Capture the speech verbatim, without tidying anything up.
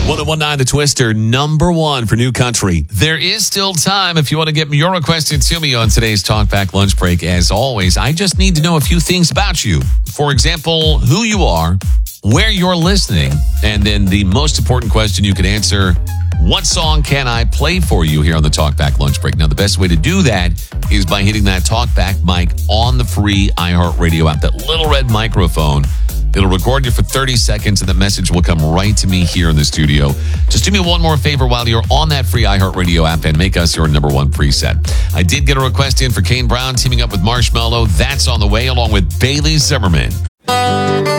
one oh one point nine The Twister, number one for New Country. There is still time if you want to get your requested to me on today's Talkback Lunch Break. As always, I just need to know a few things about you. For example, who you are, where you're listening, and then the most important question you can answer, what song can I play for you here on the Talkback Lunch Break? Now, the best way to do that is by hitting that Talkback mic on the free iHeartRadio app, that little red microphone. It'll record you for thirty seconds, and the message will come right to me here in the studio. Just do me one more favor while you're on that free iHeartRadio app and make us your number one preset. I did get a request in for Kane Brown teaming up with Marshmello. That's on the way, along with Bailey Zimmerman.